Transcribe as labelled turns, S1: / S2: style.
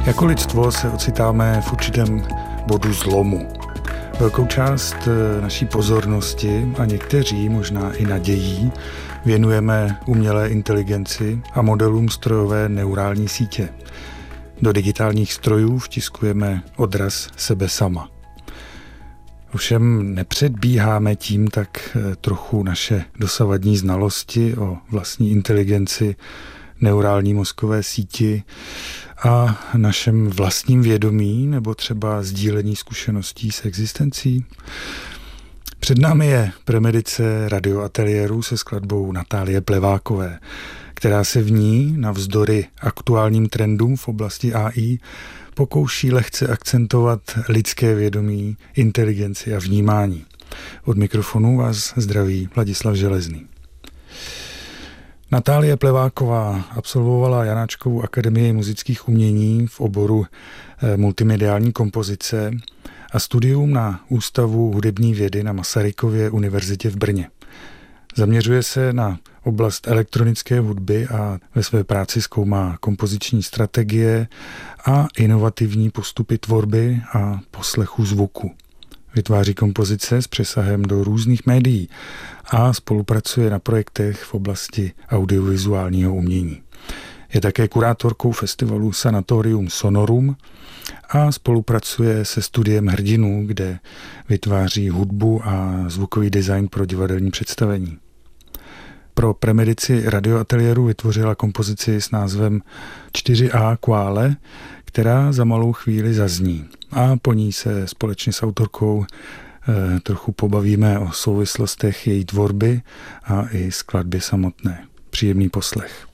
S1: Jako lidstvo se ocitáme v určitém bodu zlomu. Velkou část naší pozornosti a někteří možná i nadějí věnujeme umělé inteligenci a modelům strojové neurální sítě. Do digitálních strojů vtiskujeme odraz sebe sama. Ovšem nepředbíháme tím tak trochu naše dosavadní znalosti o vlastní inteligenci, neurální mozkové síti a našem vlastním vědomí nebo třeba sdílení zkušeností s existencí. Před námi je premedice radioateliéru se skladbou Natálie Plevákové, která se v ní navzdory aktuálním trendům v oblasti AI pokouší lehce akcentovat lidské vědomí, inteligenci a vnímání. Od mikrofonu vás zdraví Ladislav Železný. Natálie Pleváková absolvovala Janáčkovu akademii muzických umění v oboru multimediální kompozice a studium na Ústavu hudební vědy na Masarykově univerzitě v Brně. Zaměřuje se na oblast elektronické hudby a ve své práci zkoumá kompoziční strategie a inovativní postupy tvorby a poslechu zvuku. Vytváří kompozice s přesahem do různých médií a spolupracuje na projektech v oblasti audiovizuálního umění. Je také kurátorkou festivalu Sanatorium Sonorum a spolupracuje se studiem Hrdinů, kde vytváří hudbu a zvukový design pro divadelní představení. Pro premedici radioateliéru vytvořila kompozici s názvem 4A Quale, která za malou chvíli zazní. A po ní se společně s autorkou trochu pobavíme o souvislostech její tvorby a i skladbě samotné. Příjemný poslech.